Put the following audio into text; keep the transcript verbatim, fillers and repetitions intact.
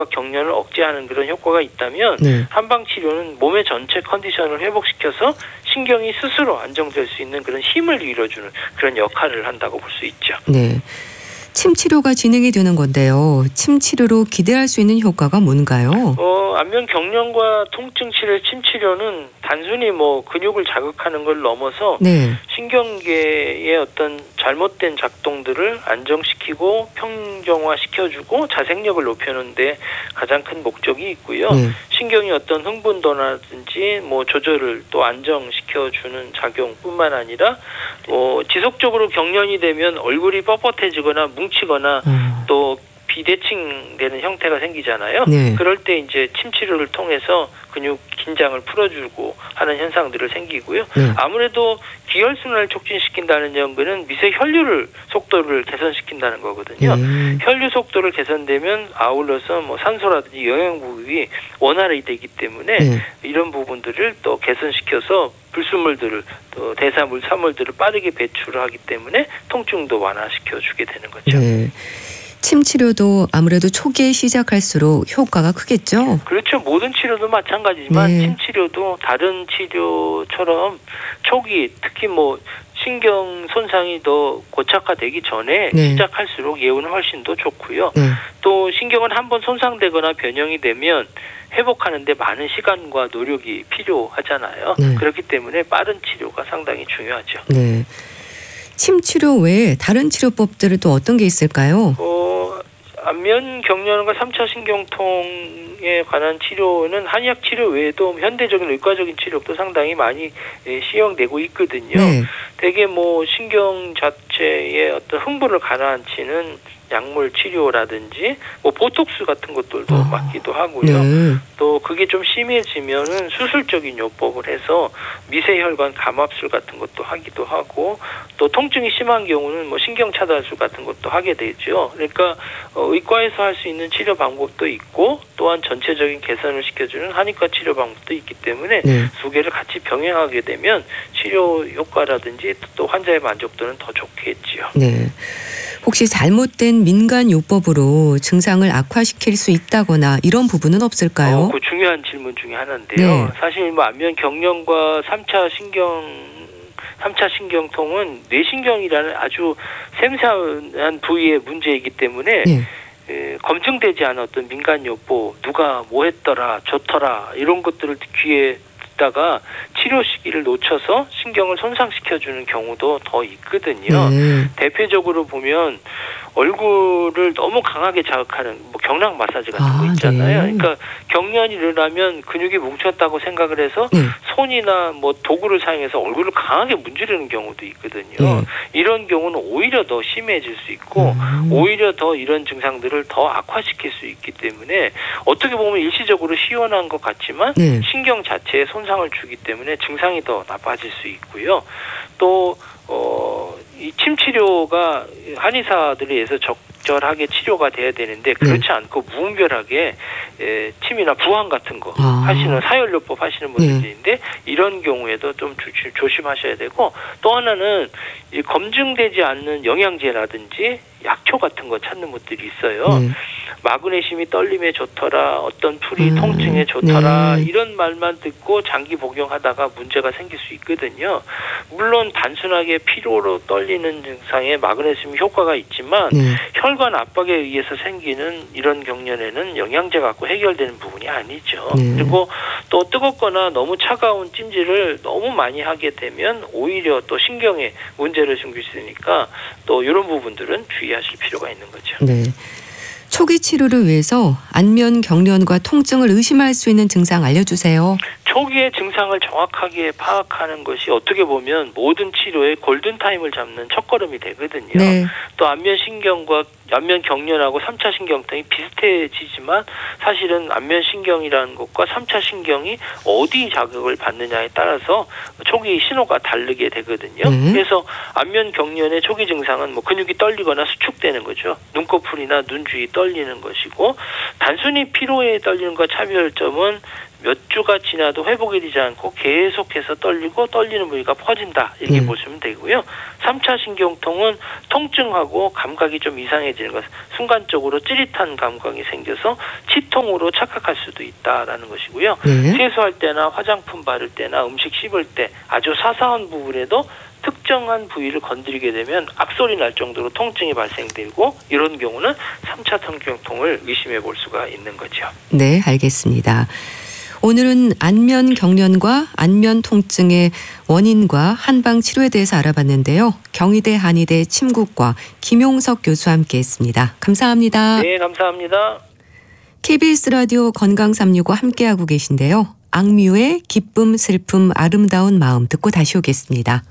경련을 억제하는 그런 효과가 있다면 네. 한방 치료는 몸의 전체 컨디션을 회복시켜서 신경이 스스로 안정될 수 있는 그런 힘을 밀어주는 그런 역할을 한다고 볼 수 있죠. 네. 침 치료가 진행이 되는 건데요. 침 치료로 기대할 수 있는 효과가 뭔가요? 어, 안면 경련과 통증 치료, 침 치료는 단순히 뭐 근육을 자극하는 걸 넘어서 네. 신경계의 어떤 잘못된 작동들을 안정시키고 평정화시켜주고 자생력을 높이는 데 가장 큰 목적이 있고요. 네. 신경이 어떤 흥분도라든지 뭐 조절을 또 안정시켜주는 작용뿐만 아니라 뭐 지속적으로 경련이 되면 얼굴이 뻣뻣해지거나 뭉치거나 어. 또 비대칭되는 형태가 생기잖아요. 네. 그럴 때 이제 침 치료를 통해서 근육 긴장을 풀어주고 하는 현상들을 생기고요. 네. 아무래도 기혈순환을 촉진시킨다는 연구는 미세 혈류를 속도를 개선시킨다는 거거든요. 네. 혈류 속도를 개선되면 아울러서 뭐 산소라든지 영양분이 원활히 되기 때문에 네. 이런 부분들을 또 개선시켜서 불순물들을 또 대사물, 산물들을 빠르게 배출하기 때문에 통증도 완화시켜 주게 되는 거죠. 네. 침 치료도 아무래도 초기에 시작할수록 효과가 크겠죠? 그렇죠. 모든 치료도 마찬가지지만 네. 침 치료도 다른 치료처럼 초기 특히 뭐 신경 손상이 더 고착화되기 전에 네. 시작할수록 예후는 훨씬 더 좋고요. 네. 또 신경은 한번 손상되거나 변형이 되면 회복하는 데 많은 시간과 노력이 필요하잖아요. 네. 그렇기 때문에 빠른 치료가 상당히 중요하죠. 네. 침 치료 외에 다른 치료법들은 또 어떤 게 있을까요? 어, 안면 경련과 삼 차 신경통에 관한 치료는 한의학 치료 외에도 현대적인 의과적인 치료도 상당히 많이 시행되고 있거든요. 네. 대개 뭐 신경 자체의 어떤 흥분을 가라앉히는 약물 치료라든지 뭐 보톡스 같은 것들도 아, 맞기도 하고요. 네. 또 그게 좀 심해지면은 수술적인 요법을 해서 미세혈관 감압술 같은 것도 하기도 하고 또 통증이 심한 경우는 뭐 신경 차단술 같은 것도 하게 되죠. 그러니까 어, 의과에서 할 수 있는 치료 방법도 있고 또한 전체적인 개선을 시켜주는 한의과 치료 방법도 있기 때문에 네. 두 개를 같이 병행하게 되면 치료 효과라든지 또 환자의 만족도는 더 좋겠지요. 네. 혹시 잘못된 민간 요법으로 증상을 악화시킬 수 있다거나 이런 부분은 없을까요? 어, 그 중요한 질문 중에 하나인데요. 네. 사실 뭐 안면 경련과 삼 차 신경 삼 차 신경통은 뇌신경이라는 아주 세세한 부위의 문제이기 때문에 네. 에, 검증되지 않은 어떤 민간 요법, 누가 뭐 했더라, 좋더라 이런 것들을 귀에 듣다가 치료 시기를 놓쳐서 신경을 손상시켜주는 경우도 더 있거든요. 네. 대표적으로 보면 얼굴을 너무 강하게 자극하는 뭐 경락 마사지 같은 아, 거 있잖아요. 네. 그러니까 경련이 일어나면 근육이 뭉쳤다고 생각을 해서 네. 손이나 뭐 도구를 사용해서 얼굴을 강하게 문지르는 경우도 있거든요. 네. 이런 경우는 오히려 더 심해질 수 있고 음. 오히려 더 이런 증상들을 더 악화시킬 수 있기 때문에 어떻게 보면 일시적으로 시원한 것 같지만 네. 신경 자체에 손상을 주기 때문에 증상이 더 나빠질 수 있고요. 또 어, 이 침 치료가 한의사들에 의해서 적절하게 치료가 돼야 되는데 그렇지 네. 않고 무분별하게 에, 침이나 부항 같은 거 아. 하시는 사혈요법 하시는 분들인데 이런 경우에도 좀 주, 조심하셔야 되고 또 하나는 이 검증되지 않는 영양제라든지 약초 같은 거 찾는 분들이 있어요. 네. 마그네슘이 떨림에 좋더라, 어떤 풀이 음, 통증에 좋더라 네. 이런 말만 듣고 장기 복용하다가 문제가 생길 수 있거든요. 물론 단순하게 피로로 떨리는 증상에 마그네슘 효과가 있지만 네. 혈관 압박에 의해서 생기는 이런 경련에는 영양제 갖고 해결되는 부분이 아니죠. 네. 그리고 또 뜨겁거나 너무 차가운 찜질을 너무 많이 하게 되면 오히려 또 신경에 문제를 생길 수 있으니까 또 이런 부분들은 주의하실 필요가 있는 거죠. 네. 초기 치료를 위해서 안면 경련과 통증을 의심할 수 있는 증상 알려주세요. 초기의 증상을 정확하게 파악하는 것이 어떻게 보면 모든 치료의 골든타임을 잡는 첫걸음이 되거든요. 네. 또 안면 신경과 안면 경련하고 삼 차 신경통이 비슷해지지만 사실은 안면 신경이라는 것과 삼 차 신경이 어디 자극을 받느냐에 따라서 초기 신호가 다르게 되거든요. 네. 그래서 안면 경련의 초기 증상은 뭐 근육이 떨리거나 수축되는 거죠. 눈꺼풀이나 눈 주위 떨리는 것이고 단순히 피로에 떨리는 것 차별점은 몇 주가 지나도 회복이 되지 않고 계속해서 떨리고 떨리는 부위가 퍼진다 이렇게 네. 보시면 되고요. 삼 차 신경통은 통증하고 감각이 좀 이상해지는 것, 순간적으로 찌릿한 감각이 생겨서 치통으로 착각할 수도 있다라는 것이고요. 네. 세수할 때나 화장품 바를 때나 음식 씹을 때 아주 사소한 부분에도 특정한 부위를 건드리게 되면 악소리 날 정도로 통증이 발생되고 이런 경우는 삼 차 신경통을 의심해 볼 수가 있는 거죠. 네, 알겠습니다. 오늘은 안면 경련과 안면 통증의 원인과 한방 치료에 대해서 알아봤는데요. 경희대 한의대 침구과 김용석 교수와 함께했습니다. 감사합니다. 네, 감사합니다. 케이비에스 라디오 건강삼육오 함께하고 계신데요. 악뮤의 기쁨, 슬픔, 아름다운 마음 듣고 다시 오겠습니다.